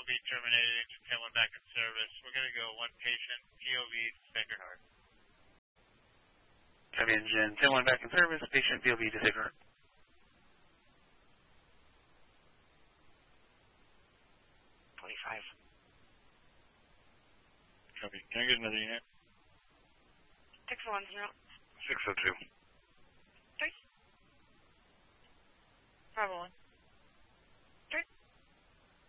will be terminated. Engine 10-1 back in service. We're going to go one patient, POV to Sacred Heart. Copy, engine 10-1 back in service. Patient POV to Sacred Heart. 25. Copy. Can I get another unit? 610. 602. 3. 501.